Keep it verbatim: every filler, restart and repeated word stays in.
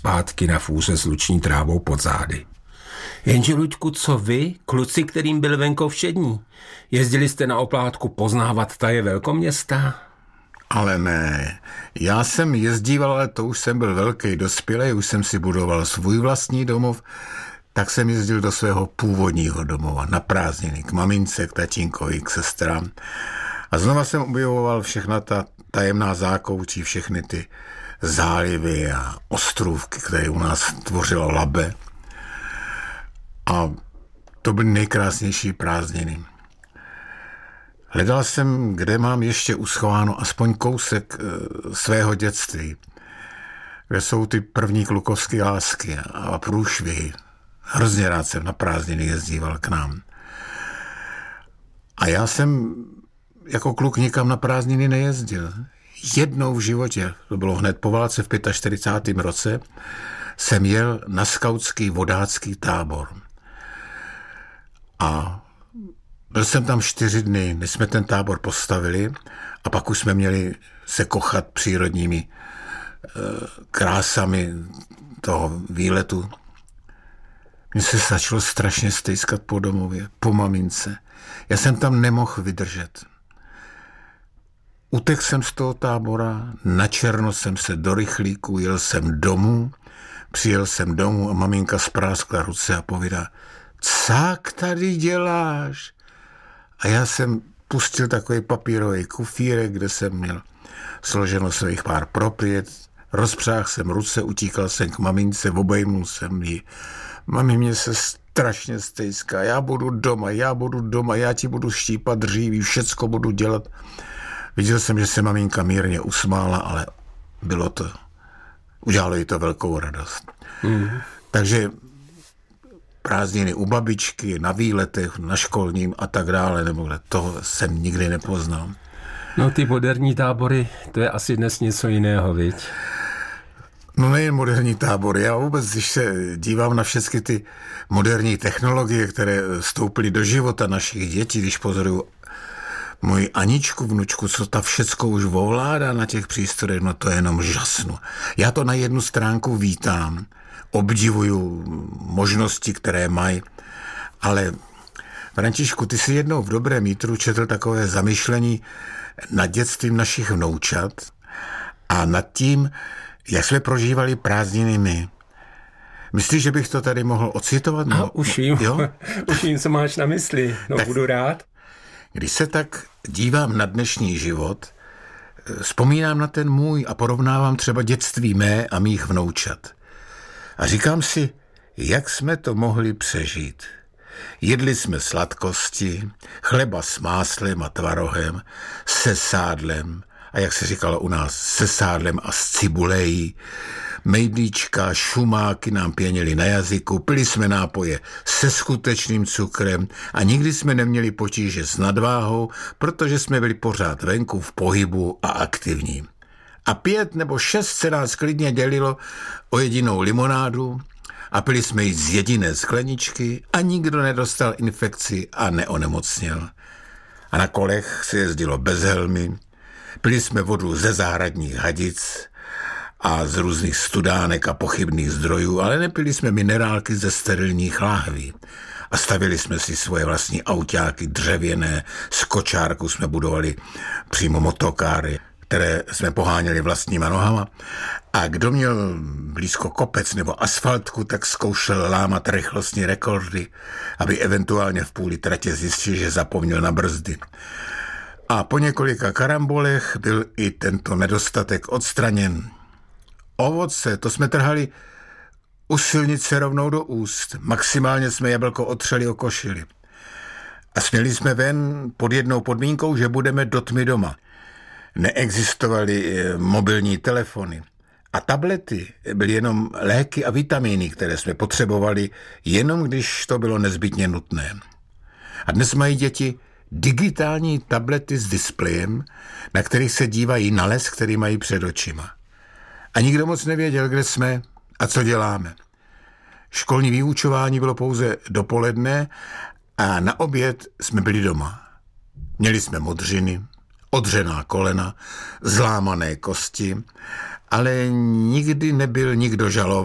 zpátky na fůře s luční trávou pod zády. Jenže, Luďku, co vy, kluci, kterým byl venkov všední? Jezdili jste na oplátku poznávat taje velkoměsta? Ale ne, já jsem jezdíval, ale to už jsem byl velký dospělý, už jsem si budoval svůj vlastní domov, tak jsem jezdil do svého původního domova, na prázdniny, k mamince, k tatínkovi, k sestrám. A znova jsem objevoval všechna ta tajemná zákoučí, všechny ty zálivy a ostrůvky, které u nás tvořilo Labe. A to byly nejkrásnější prázdniny. Hledal jsem, kde mám ještě uschováno aspoň kousek e, svého dětství, kde jsou ty první klukovské lásky a průšvihy. Hrozně rád jsem na prázdniny jezdíval k nám. A já jsem jako kluk nikam na prázdniny nejezdil. Jednou v životě, to bylo hned po válce v čtyřicátém pátém roce, jsem jel na skautský vodácký tábor. A byl jsem tam čtyři dny, než jsme ten tábor postavili a pak už jsme měli se kochat přírodními e, krásami toho výletu. Mně se začalo strašně stejskat po domově, po mamince. Já jsem tam nemohl vydržet. Utekl jsem z toho tábora, načerno jsem se do rychlíku, jel jsem domů, přijel jsem domů a maminka spráskla ruce a povídá: "Cák tady děláš?" A já jsem pustil takový papírový kufírek, kde jsem měl složeno svých pár propriet, rozpřáhl jsem ruce, utíkal jsem k mamince, obejmul jsem ji. Mami, mě se strašně stejská, já budu doma, já budu doma, já ti budu štípat dříví, všecko budu dělat. Viděl jsem, že se maminka mírně usmála, ale bylo to, udělalo jí to velkou radost. Mm. Takže prázdniny u babičky, na výletech, na školním a tak dále, nebo to jsem nikdy nepoznal. No ty moderní tábory, to je asi dnes něco jiného, viď? No nejen moderní tábory, já vůbec, když se dívám na všechny ty moderní technologie, které vstoupily do života našich dětí, když pozoruju moji Aničku, vnučku, co ta všecko už ovládá na těch přístrojích, no to je jenom žasnu. Já to na jednu stránku vítám, obdivuju možnosti, které mají, ale Františku, ty si jednou v Dobrém jítru četl takové zamyšlení nad dětstvím našich vnoučat a nad tím, jak jsme prožívali prázdniny my. Myslíš, že bych to tady mohl ocitovat? No, a už jim, jo? Už jim, co máš na mysli, no tak, budu rád. Když se tak dívám na dnešní život, vzpomínám na ten můj a porovnávám třeba dětství mé a mých vnoučat. A říkám si, jak jsme to mohli přežít. Jedli jsme sladkosti, chleba s máslem a tvarohem, se sádlem, a jak se říkalo u nás, se sádlem a s cibulejí. Mejdlíčka, šumáky nám pěnily na jazyku, pili jsme nápoje se skutečným cukrem a nikdy jsme neměli potíže s nadváhou, protože jsme byli pořád venku v pohybu a aktivní. A pět nebo šest se nás klidně dělilo o jedinou limonádu a pili jsme ji z jediné skleničky a nikdo nedostal infekci a neonemocněl. A na kolech se jezdilo bez helmy, pili jsme vodu ze zahradních hadic a z různých studánek a pochybných zdrojů, ale nepili jsme minerálky ze sterilních láhví. A stavili jsme si svoje vlastní autáky dřevěné, z kočárku jsme budovali přímo motokáry, které jsme poháněli vlastníma nohama. A kdo měl blízko kopec nebo asfaltku, tak zkoušel lámat rychlostní rekordy, aby eventuálně v půli tratě zjistil, že zapomněl na brzdy. A po několika karambolech byl i tento nedostatek odstraněn. Ovoce, to jsme trhali u silnice rovnou do úst. Maximálně jsme jablko otřeli o košili. A směli jsme ven pod jednou podmínkou, že budeme do tmy doma. Neexistovaly mobilní telefony. A tablety byly jenom léky a vitamíny, které jsme potřebovali, jenom když to bylo nezbytně nutné. A dnes mají děti digitální tablety s displejem, na kterých se dívají na les, který mají před očima. A nikdo moc nevěděl, kde jsme a co děláme. Školní vyučování bylo pouze dopoledne a na oběd jsme byli doma. Měli jsme modřiny, odřená kolena, zlámané kosti, ale nikdy nebyl nikdo žalován.